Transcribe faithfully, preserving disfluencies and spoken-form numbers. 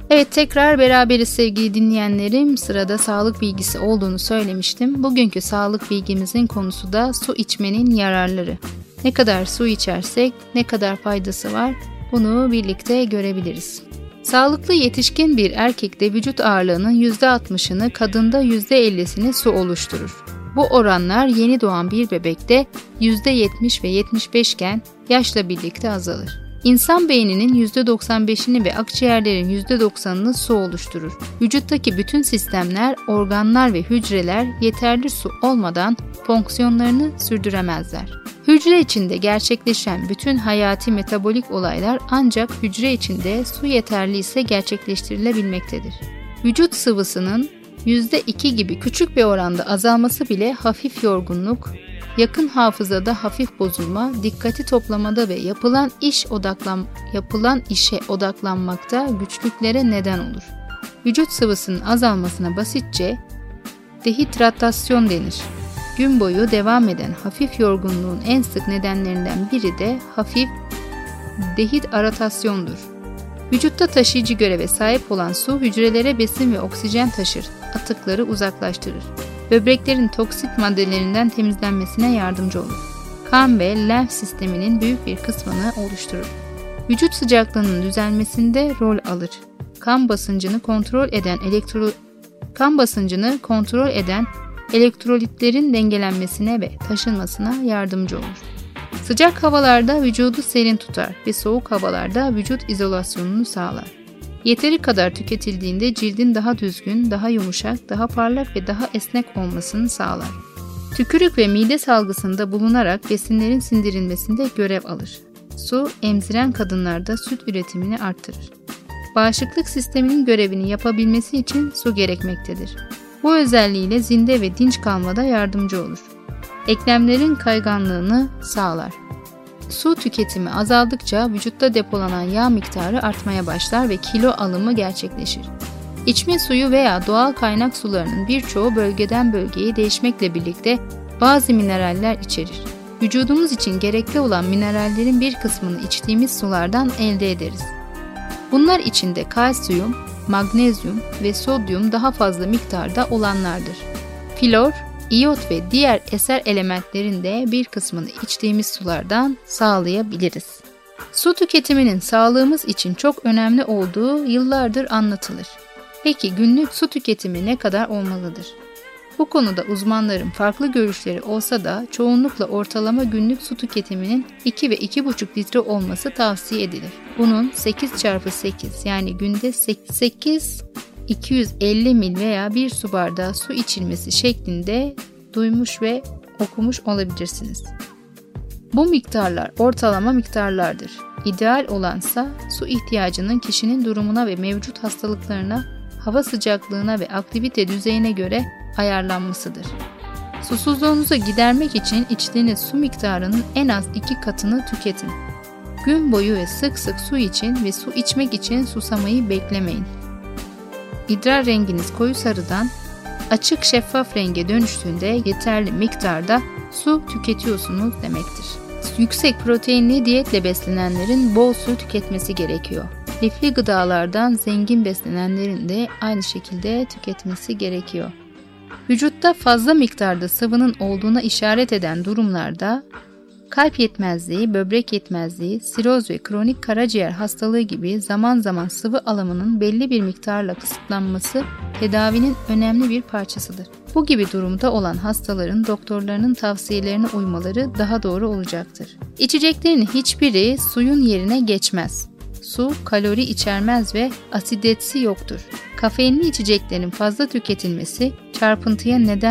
Evet, tekrar beraberiz sevgili dinleyenlerim. Sırada sağlık bilgisi olduğunu söylemiştim. Bugünkü sağlık bilgimizin konusu da su içmenin yararları. Ne kadar su içersek ne kadar faydası var, bunu birlikte görebiliriz. Sağlıklı yetişkin bir erkekte vücut ağırlığının yüzde altmışını, kadında yüzde ellisini su oluşturur. Bu oranlar yeni doğan bir bebekte yüzde yetmiş ve yetmiş beş iken yaşla birlikte azalır. İnsan beyninin yüzde doksan beşini ve akciğerlerin yüzde doksanını su oluşturur. Vücuttaki bütün sistemler, organlar ve hücreler yeterli su olmadan fonksiyonlarını sürdüremezler. Hücre içinde gerçekleşen bütün hayati metabolik olaylar ancak hücre içinde su yeterli ise gerçekleştirilebilmektedir. Vücut sıvısının yüzde iki gibi küçük bir oranda azalması bile hafif yorgunluk, yakın hafızada hafif bozulma, dikkati toplamada ve yapılan iş odaklan yapılan işe odaklanmakta güçlüklere neden olur. Vücut sıvısının azalmasına basitçe dehidratasyon denir. Gün boyu devam eden hafif yorgunluğun en sık nedenlerinden biri de hafif dehidratasyondur. Vücutta taşıyıcı göreve sahip olan su hücrelere besin ve oksijen taşır, atıkları uzaklaştırır. Böbreklerin toksit maddelerinden temizlenmesine yardımcı olur. Kan ve lenf sisteminin büyük bir kısmını oluşturur. Vücut sıcaklığının düzelmesinde rol alır. Kan basıncını kontrol eden elektro kan basıncını kontrol eden elektrolitlerin dengelenmesine ve taşınmasına yardımcı olur. Sıcak havalarda vücudu serin tutar ve soğuk havalarda vücut izolasyonunu sağlar. Yeteri kadar tüketildiğinde cildin daha düzgün, daha yumuşak, daha parlak ve daha esnek olmasını sağlar. Tükürük ve mide salgısında bulunarak besinlerin sindirilmesinde görev alır. Su, emziren kadınlarda süt üretimini artırır. Bağışıklık sisteminin görevini yapabilmesi için su gerekmektedir. Bu özelliğiyle zinde ve dinç kalmada yardımcı olur. Eklemlerin kayganlığını sağlar. Su tüketimi azaldıkça vücutta depolanan yağ miktarı artmaya başlar ve kilo alımı gerçekleşir. İçme suyu veya doğal kaynak sularının birçoğu bölgeden bölgeye değişmekle birlikte bazı mineraller içerir. Vücudumuz için gerekli olan minerallerin bir kısmını içtiğimiz sulardan elde ederiz. Bunlar içinde kalsiyum, magnezyum ve sodyum daha fazla miktarda olanlardır. Flor, iyot ve diğer eser elementlerin de bir kısmını içtiğimiz sulardan sağlayabiliriz. Su tüketiminin sağlığımız için çok önemli olduğu yıllardır anlatılır. Peki günlük su tüketimi ne kadar olmalıdır? Bu konuda uzmanların farklı görüşleri olsa da çoğunlukla ortalama günlük su tüketiminin iki ve iki buçuk litre olması tavsiye edilir. Bunun sekiz çarpı sekiz yani günde sekiz iki yüz elli mil veya bir su bardağı su içilmesi şeklinde duymuş ve okumuş olabilirsiniz. Bu miktarlar ortalama miktarlardır. İdeal olansa su ihtiyacının kişinin durumuna ve mevcut hastalıklarına, hava sıcaklığına ve aktivite düzeyine göre ayarlanmasıdır. Susuzluğunuzu gidermek için içtiğiniz su miktarının en az iki katını tüketin. Gün boyu ve sık sık su için ve su içmek için susamayı beklemeyin. İdrar renginiz koyu sarıdan açık şeffaf renge dönüştüğünde yeterli miktarda su tüketiyorsunuz demektir. Yüksek proteinli diyetle beslenenlerin bol su tüketmesi gerekiyor. Lifli gıdalardan zengin beslenenlerin de aynı şekilde tüketmesi gerekiyor. Vücutta fazla miktarda sıvının olduğuna işaret eden durumlarda kalp yetmezliği, böbrek yetmezliği, siroz ve kronik karaciğer hastalığı gibi zaman zaman sıvı alımının belli bir miktarla kısıtlanması tedavinin önemli bir parçasıdır. Bu gibi durumda olan hastaların doktorlarının tavsiyelerine uymaları daha doğru olacaktır. İçeceklerin hiçbiri suyun yerine geçmez. Su kalori içermez ve asiditesi yoktur. Kafeinli içeceklerin fazla tüketilmesi çarpıntıya neden